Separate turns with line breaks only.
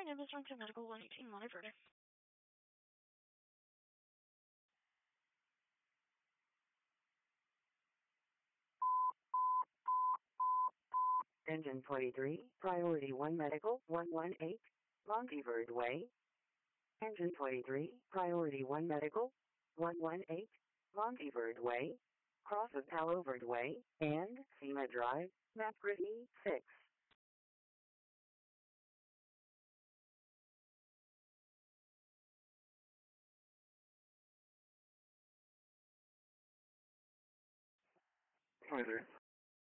Hi, name is Johnson Medical 118 Monteverdi.
Engine 23, Priority 1 Medical 118, Longeverd Way. Engine 23, Priority 1 Medical 118, Longeverd Way, cross of Paloverd Way, and SEMA Drive, Mapgrid E6.
Hi there.